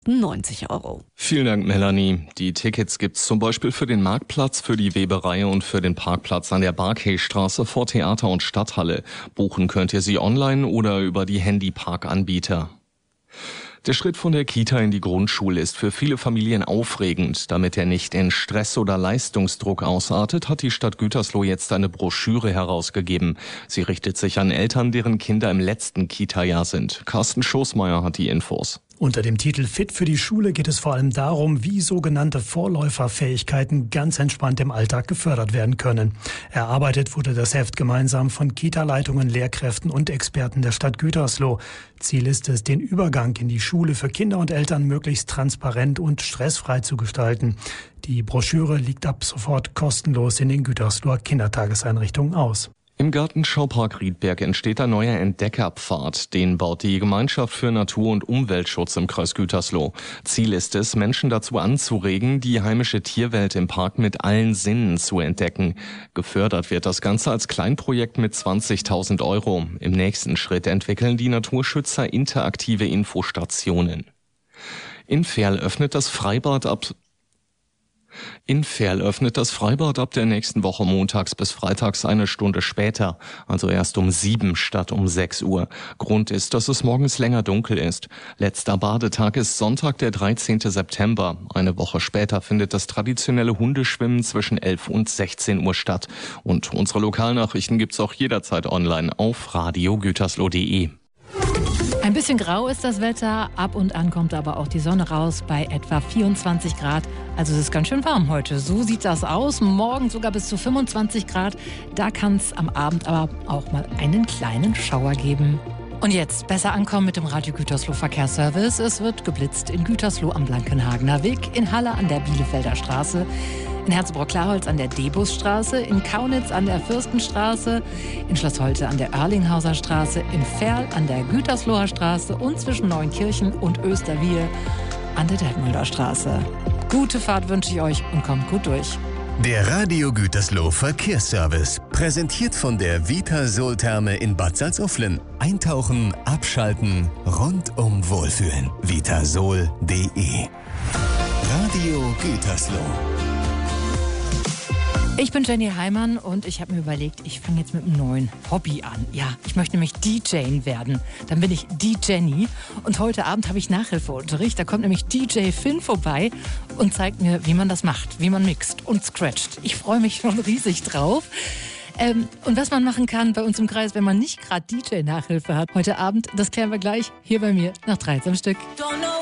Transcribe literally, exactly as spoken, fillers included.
neunzig Euro. Vielen Dank, Melanie. Die Tickets gibt's zum Beispiel für den Marktplatz, für die Weberei und für den Parkplatz an der Barkeystraße vor Theater und Stadthalle. Buchen könnt ihr sie online oder über die Handypark-Anbieter. Der Schritt von der Kita in die Grundschule ist für viele Familien aufregend. Damit er nicht in Stress oder Leistungsdruck ausartet, hat die Stadt Gütersloh jetzt eine Broschüre herausgegeben. Sie richtet sich an Eltern, deren Kinder im letzten Kita-Jahr sind. Carsten Schoßmeier hat die Infos. Unter dem Titel Fit für die Schule geht es vor allem darum, wie sogenannte Vorläuferfähigkeiten ganz entspannt im Alltag gefördert werden können. Erarbeitet wurde das Heft gemeinsam von Kita-Leitungen, Lehrkräften und Experten der Stadt Gütersloh. Ziel ist es, den Übergang in die Schule für Kinder und Eltern möglichst transparent und stressfrei zu gestalten. Die Broschüre liegt ab sofort kostenlos in den Gütersloher Kindertageseinrichtungen aus. Im Gartenschaupark Riedberg entsteht ein neuer Entdeckerpfad. Den baut die Gemeinschaft für Natur- und Umweltschutz im Kreis Gütersloh. Ziel ist es, Menschen dazu anzuregen, die heimische Tierwelt im Park mit allen Sinnen zu entdecken. Gefördert wird das Ganze als Kleinprojekt mit zwanzigtausend Euro. Im nächsten Schritt entwickeln die Naturschützer interaktive Infostationen. In Verl öffnet das Freibad ab In Verl öffnet das Freibad ab der nächsten Woche montags bis freitags eine Stunde später, also erst um sieben statt um sechs Uhr. Grund ist, dass es morgens länger dunkel ist. Letzter Badetag ist Sonntag, der dreizehnten September. Eine Woche später findet das traditionelle Hundeschwimmen zwischen elf und sechzehn Uhr statt. Und unsere Lokalnachrichten gibt's auch jederzeit online auf radio gütersloh punkt de. Ein bisschen grau ist das Wetter, ab und an kommt aber auch die Sonne raus bei etwa vierundzwanzig Grad. Also es ist ganz schön warm heute. So sieht das aus. Morgen sogar bis zu fünfundzwanzig Grad. Da kann es am Abend aber auch mal einen kleinen Schauer geben. Und jetzt besser ankommen mit dem Radio Gütersloh Verkehrsservice. Es wird geblitzt in Gütersloh am Blankenhagener Weg, in Halle an der Bielefelder Straße, in Herzebrock-Klarholz an der Debusstraße, in Kaunitz an der Fürstenstraße, in Schloss Holte an der Oerlinghauser Straße, in Verl an der Gütersloher Straße und zwischen Neunkirchen und Österwiehe an der Detmolder Straße. Gute Fahrt wünsche ich euch und kommt gut durch. Der Radio Gütersloh Verkehrsservice, präsentiert von der Vitasol-Therme in Bad Salzuflen. Eintauchen, abschalten, rundum wohlfühlen. vitasol punkt de. Radio Gütersloh. Ich bin Jenny Heimann und ich habe mir überlegt, ich fange jetzt mit einem neuen Hobby an. Ja, ich möchte nämlich D J werden. Dann bin ich die Jenny und heute Abend habe ich Nachhilfeunterricht. Da kommt nämlich D J Finn vorbei und zeigt mir, wie man das macht, wie man mixt und scratcht. Ich freue mich schon riesig drauf. Ähm, und was man machen kann bei uns im Kreis, wenn man nicht gerade D J-Nachhilfe hat heute Abend, das klären wir gleich hier bei mir nach dreizehn Stück.